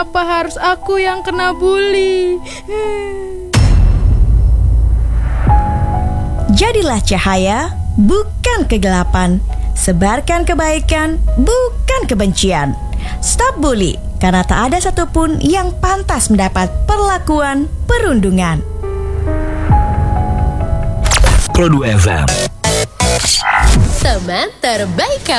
Kenapa harus aku yang kena bully? Jadilah cahaya, bukan kegelapan. Sebarkan kebaikan, bukan kebencian. Stop bully, karena tak ada satupun yang pantas mendapat perlakuan perundungan. Pro 2 FM. Teman terbaik kamu.